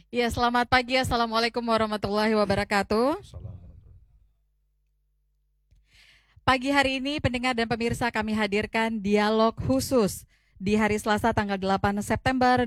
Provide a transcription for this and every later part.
Ya, selamat pagi. Assalamualaikum warahmatullahi wabarakatuh. Pagi hari ini pendengar dan pemirsa kami hadirkan dialog khusus di hari Selasa tanggal 8 September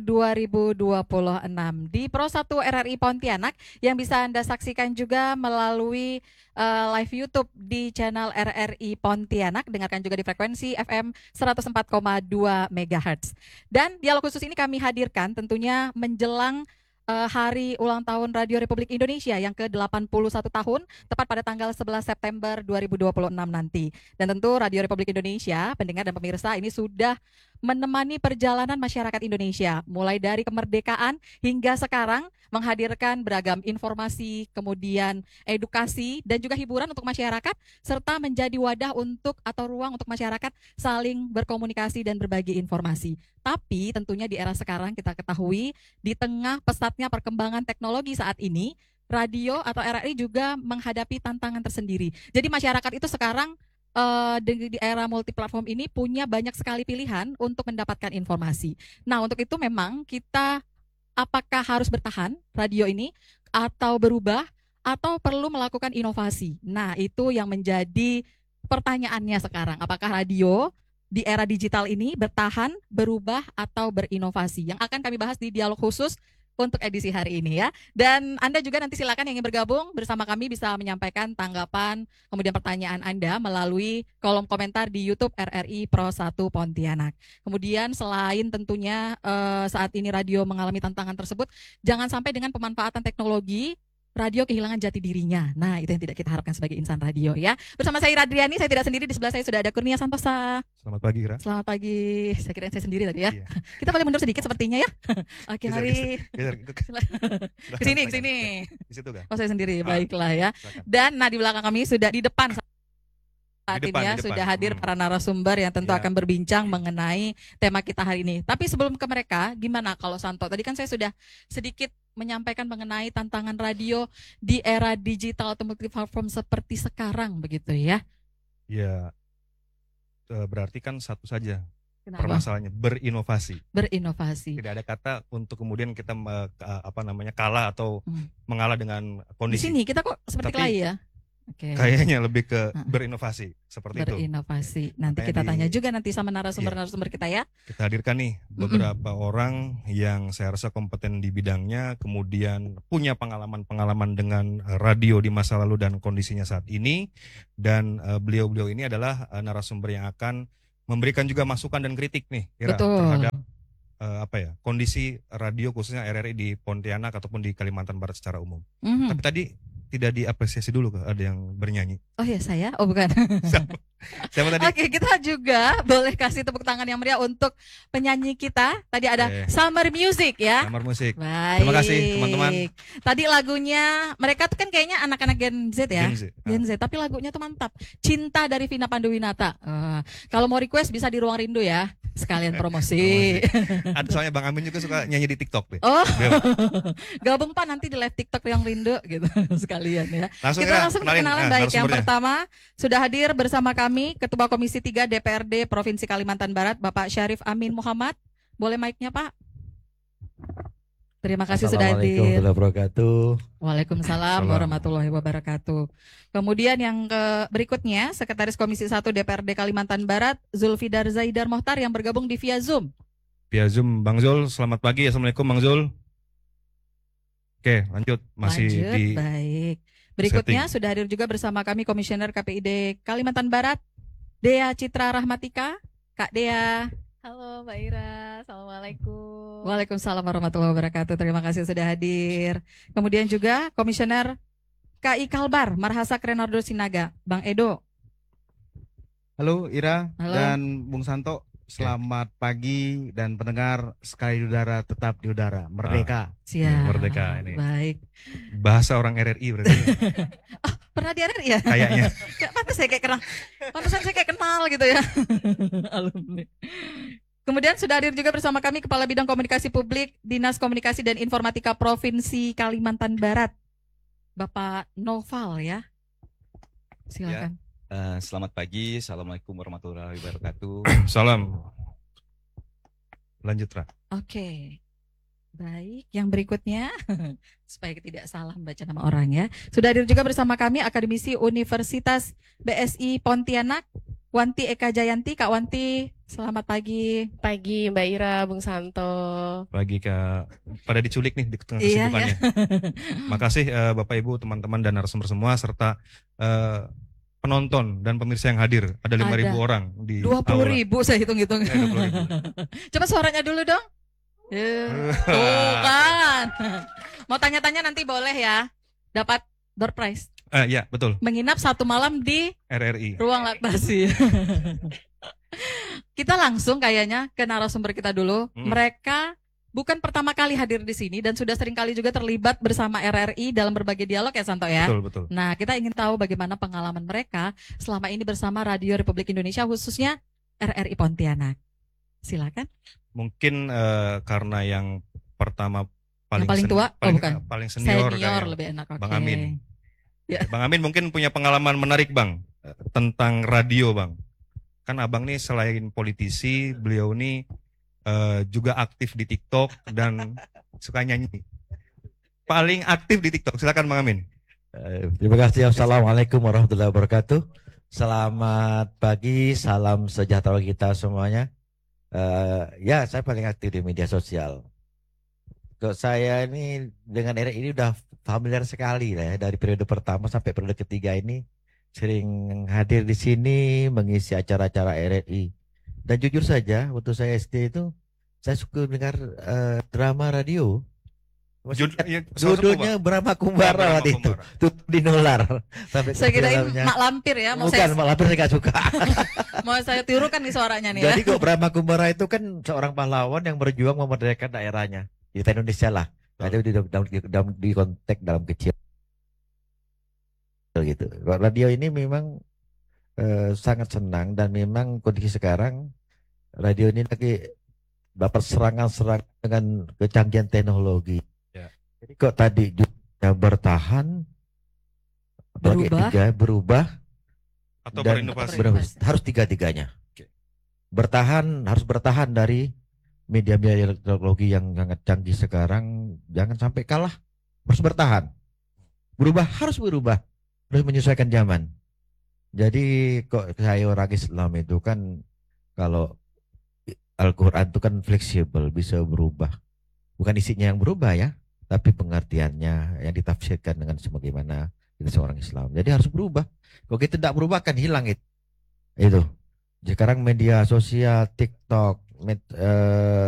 2026 di Pro 1 RRI Pontianak yang bisa Anda saksikan juga melalui live YouTube di channel RRI Pontianak. Dengarkan juga di frekuensi FM 104,2 MHz. Dan dialog khusus ini kami hadirkan tentunya menjelang hari ulang tahun Radio Republik Indonesia yang ke-81 tahun, tepat pada tanggal 11 September 2026 nanti. Dan tentu Radio Republik Indonesia, pendengar dan pemirsa, ini sudah menemani perjalanan masyarakat Indonesia, mulai dari kemerdekaan hingga sekarang, menghadirkan beragam informasi, kemudian edukasi, dan juga hiburan untuk masyarakat, serta menjadi wadah untuk atau ruang untuk masyarakat saling berkomunikasi dan berbagi informasi. Tapi tentunya di era sekarang kita ketahui di tengah pesatnya perkembangan teknologi saat ini, radio atau RRI juga menghadapi tantangan tersendiri. Jadi masyarakat itu sekarang di era multiplatform ini punya banyak sekali pilihan untuk mendapatkan informasi. Nah, untuk itu memang kita apakah harus bertahan radio ini atau berubah atau perlu melakukan inovasi. Nah, itu yang menjadi pertanyaannya sekarang. Apakah radio di era digital ini bertahan, berubah, atau berinovasi? Yang akan kami bahas di dialog khusus untuk edisi hari ini ya. Dan Anda juga nanti silakan yang ingin bergabung bersama kami bisa menyampaikan tanggapan, kemudian pertanyaan Anda melalui kolom komentar di YouTube RRI Pro 1 Pontianak. Kemudian selain tentunya saat ini radio mengalami tantangan tersebut, jangan sampai dengan pemanfaatan teknologi radio kehilangan jati dirinya. Nah, itu yang tidak kita harapkan sebagai insan radio ya. Bersama saya Radriani, saya tidak sendiri, di sebelah saya sudah ada Kurnia Santosa. Selamat pagi, Ira. Selamat pagi. Saya kira saya sendiri tadi ya. Iya. Kita boleh mundur sedikit sepertinya ya. Oke, mari. Ke sini, ke sini. Di situ kan? Oh, saya sendiri. Baiklah ya. Dan di belakang kami sudah di depan saat ini ya, sudah hadir para narasumber yang tentu akan berbincang mengenai tema kita hari ini. Tapi sebelum ke mereka, gimana kalau Santo? Tadi kan saya sudah sedikit menyampaikan mengenai tantangan radio di era digital atau multiplatform seperti sekarang begitu ya. Ya, berarti kan satu saja. Kenapa? Permasalahannya berinovasi. Berinovasi. Tidak ada kata untuk kemudian kita kalah atau mengalah dengan kondisi. Di sini kita kok seperti kelahi ya. Okay. Kayaknya lebih ke berinovasi seperti itu. Berinovasi. Nanti kita tanya juga nanti sama narasumber-narasumber kita ya. Kita hadirkan nih beberapa orang yang saya rasa kompeten di bidangnya, kemudian punya pengalaman-pengalaman dengan radio di masa lalu dan kondisinya saat ini. Dan beliau-beliau ini adalah narasumber yang akan memberikan juga masukan dan kritik nih, Ira, terhadap kondisi radio khususnya RRI di Pontianak ataupun di Kalimantan Barat secara umum. Tapi tadi tidak diapresiasi dulu ke ada yang bernyanyi. Oh ya saya? Oh bukan. Siapa tadi? Oke, kita juga boleh kasih tepuk tangan yang meriah untuk penyanyi kita. Tadi ada Summer Music ya. Summer Music. Baik. Terima kasih teman-teman. Tadi lagunya, mereka tuh kan kayaknya anak-anak Gen Z ya. Gen Z. Tapi lagunya tuh mantap. Cinta dari Vina Panduwinata. Kalau mau request bisa di Ruang Rindu ya. Sekalian promosi. Ada soalnya Bang Amin juga suka nyanyi di TikTok deh. Oh. Gabung Pak nanti di live TikTok Ruang Rindu gitu sekalian ya. Kita langsung kenalan baik. Yang pertama sudah hadir bersama kami Ketua Komisi 3 DPRD Provinsi Kalimantan Barat Bapak Syarif Amin Muhammad. Boleh mic-nya Pak? Terima kasih sudah hadir. Assalamualaikum warahmatullahi wabarakatuh. Waalaikumsalam warahmatullahi wabarakatuh. Kemudian yang berikutnya Sekretaris Komisi 1 DPRD Kalimantan Barat Zulfidar Zaidar Mohtar yang bergabung di via Zoom. Via Zoom, Bang Zul, selamat pagi. Assalamualaikum Bang Zul. Oke, lanjut. Baik. Berikutnya sudah hadir juga bersama kami Komisioner KPID Kalimantan Barat Dea Citra Rahmatika. Kak Dea. Halo Mbak Ira, Assalamualaikum. Waalaikumsalam warahmatullahi wabarakatuh. Terima kasih sudah hadir. Kemudian juga Komisioner KI Kalbar Marhasak Renardo Sinaga, Bang Edo. Halo Ira. Dan Bung Santo. Selamat pagi dan pendengar Sekali di Udara Tetap di Udara. Merdeka. Siap. Merdeka ini. Baik. Bahasa orang RRI berarti. Oh, pernah di RRI ya? Kayaknya. Pantesan saya kayak kenal gitu ya. Alumni. Kemudian sudah hadir juga bersama kami Kepala Bidang Komunikasi Publik Dinas Komunikasi dan Informatika Provinsi Kalimantan Barat, Bapak Noval ya. Silakan. Selamat pagi, Assalamualaikum warahmatullahi wabarakatuh. Salam. Lanjut, Ra. Oke. Baik, yang berikutnya supaya tidak salah membaca nama orang ya. Sudah hadir juga bersama kami akademisi Universitas BSI Pontianak, Wanti Eka Jayanti. Kak Wanti, selamat pagi. Pagi Mbak Ira, Bung Santo. Pagi Kak, pada diculik nih di tengah Iya, kesibukannya. Makasih Bapak Ibu, teman-teman dan narasumber semua serta penonton dan pemirsa yang hadir. Ada 5.000 Ada. orang di 20.000 saya hitung-hitung. 20.000. Coba suaranya dulu dong. Tuh kan. Mau tanya-tanya nanti boleh ya. Dapat door prize. Ya, betul. Menginap 1 malam di RRI. ruang laktasi. Kita langsung kayaknya ke narasumber kita dulu. Mereka bukan pertama kali hadir di sini dan sudah sering kali juga terlibat bersama RRI dalam berbagai dialog ya Santo ya. Betul, betul. Nah, kita ingin tahu bagaimana pengalaman mereka selama ini bersama Radio Republik Indonesia khususnya RRI Pontianak. Silakan. Mungkin karena yang pertama Yang paling tua? Bukan. Paling senior kayak lebih enak. Bang Amin. Ya. Bang Amin mungkin punya pengalaman menarik Bang tentang radio Bang. Kan Abang nih selain politisi, beliau nih juga aktif di TikTok dan suka nyanyi. Paling aktif di TikTok. Silakan Bang Amin. Terima kasih. Assalamualaikum warahmatullahi wabarakatuh. Selamat pagi, salam sejahtera kita semuanya. Ya, saya paling aktif di media sosial. Kok saya ini dengan RRI ini udah familiar sekali lah ya, dari periode pertama sampai periode ketiga ini sering hadir di sini mengisi acara-acara RRI. Dan jujur saja, waktu saya SD itu saya suka dengar drama radio. Judulnya Brahma Kumbara waktu itu, Tutup Dinolar. Saya kirain Mak Lampir ya. Bukan, Mak Lampir saya gak suka. Mau saya tirukan nih suaranya nih ya. Jadi kok Brahma Kumbara itu kan seorang pahlawan yang berjuang memerdekakan daerahnya. Di Indonesia lah. Ada di konteks dalam kecil. Gitu. Radio ini memang sangat senang dan memang kondisi sekarang radio ini lagi dapat serangan-serangan dengan kecanggihan teknologi. Jadi kok tadi juga bertahan, berubah, atau dan berinovasi. Harus tiga-tiganya. Harus bertahan dari media-media teknologi yang sangat canggih sekarang. Jangan sampai kalah, harus bertahan. Harus berubah, harus menyesuaikan zaman. Jadi kok saya orang Islam itu kan kalau Al-Quran itu kan fleksibel, bisa berubah. Bukan isinya yang berubah ya, tapi pengertiannya yang ditafsirkan dengan sebagaimana kita seorang Islam. Jadi harus berubah. Kalau kita tidak berubah kan hilang itu. Sekarang media sosial, TikTok,